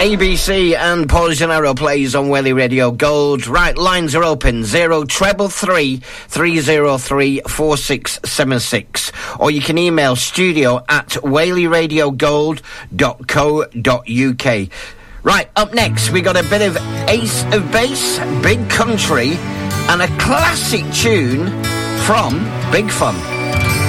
ABC and Poison Arrow plays on Whaley Radio Gold. Right, lines are open 0333 303 4676, or you can email studio@whaleyradiogold.co.uk. Right, up next we got a bit of Ace of Base, Big Country, and a classic tune from Big Fun.